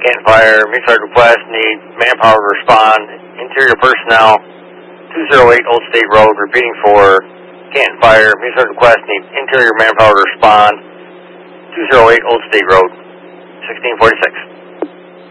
Canton Fire, Missile request, need manpower to respond. Interior personnel, 208 Old State Road, repeating for Canton Fire, Missile request, need interior manpower to respond. 208 Old State Road, 1646.